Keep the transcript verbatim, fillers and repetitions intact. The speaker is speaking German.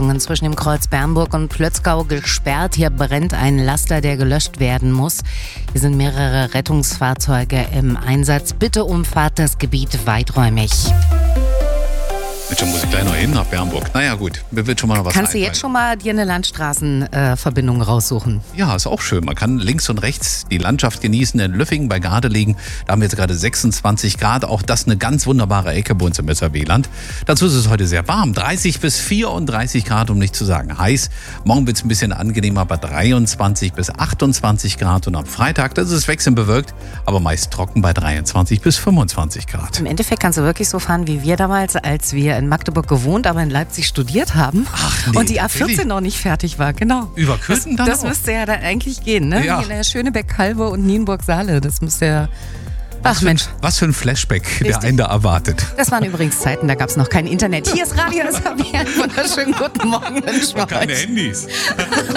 Fahrtrichtungen zwischen dem Kreuz Bernburg und Plötzgau gesperrt. Hier brennt ein Laster, der gelöscht werden muss. Hier sind mehrere Rettungsfahrzeuge im Einsatz. Bitte umfahrt das Gebiet weiträumig. Mensch, da muss ich gleich noch hin nach Bernburg. Naja gut, mir wird schon mal noch was Kannst du einfallen. jetzt schon mal dir eine Landstraßenverbindung äh, raussuchen? Ja, ist auch schön. Man kann links und rechts die Landschaft genießen. In Lüffingen bei Gardelegen, da haben wir jetzt gerade sechsundzwanzig Grad. Auch das eine ganz wunderbare Ecke bei uns im S R W-Land. Dazu ist es heute sehr warm. dreißig bis vierunddreißig Grad, um nicht zu sagen heiß. Morgen wird es ein bisschen angenehmer bei dreiundzwanzig bis achtundzwanzig Grad. Und am Freitag, das ist wechselnd bewölkt, aber meist trocken bei dreiundzwanzig bis fünfundzwanzig Grad. Im Endeffekt kannst du wirklich so fahren wie wir damals, als wir in Magdeburg gewohnt, aber in Leipzig studiert haben. Ach nee, und die A vierzehn really? noch nicht fertig war, genau. Über Köthen dann Das auch? müsste ja dann eigentlich gehen, ne? Ja. Wie in der Schönebeck-Kalve und Nienburg-Saale. Das müsste ja... Was Ach für, Mensch, was für ein Flashback, der Richtig. einen da erwartet. das waren übrigens Zeiten, da gab es noch kein Internet. Hier ist Radio S R W. Einen wunderschönen guten Morgen wünschen wir euch. Handys.